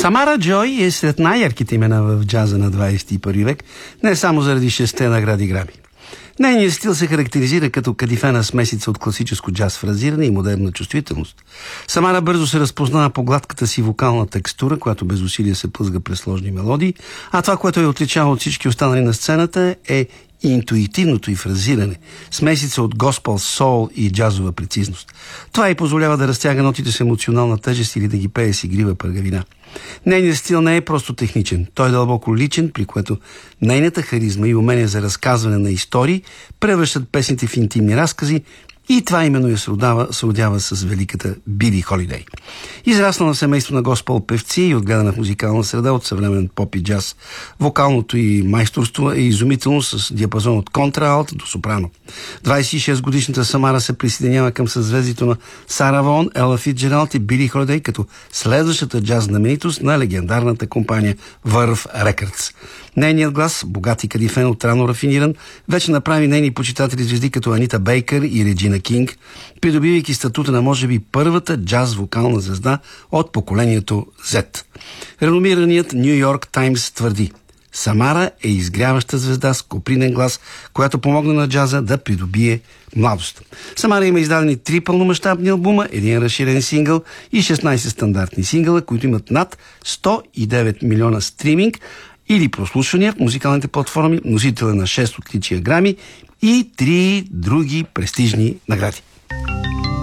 Самара Джой е сред най-ярките имена в джаза на 21 век, не само заради 6 награди Грами. Нейният стил се характеризира като кадифена смесица от класическо джаз фразиране и модерна чувствителност. Самара бързо се разпознава по гладката си вокална текстура, която без усилие се плъзга през сложни мелодии, а това, което я отличава от всички останали на сцената, е интуитивното й фразиране, смесица от госпел, сол и джазова прецизност. Това й позволява да разтяга нотите с емоционална тежест или да ги пее с игрива пъргавина. Нейният стил не е просто техничен, той е дълбоко личен, при което нейната харизма и умение за разказване на истории превръщат песните в интимни разкази, и това именно я сродява с великата Били Холидей. Израснала в семейство на госпел певци и отгледана в музикална среда от съвременен поп и джаз. Вокалното и майсторство е изумително с диапазон от контраалт до сопрано. 26-годишната Самара се присъединява към съзвездието на Сара Вон, Ела Фицджералд и Били Холидей като следващата джаз знаменитост на легендарната компания Verve Records. Нейният глас, богат и кадифен, отрано рафиниран, вече направи нейни почитатели звезди като Анита Бейкър и Реджина Кинг, придобивайки статута на може би първата джаз-вокална звезда от поколението Z. Реномираният Ню Йорк Таймс твърди: Самара е изгряваща звезда с копринен глас, която помогна на джаза да придобие младост. Самара има издадени 3 пълномащабни албума, 1 разширен сингъл и 16 стандартни сингъла, които имат над 109 милиона стриминг или прослушвания в музикалните платформи, носителя на 6 отличия Грами и 3 други престижни награди.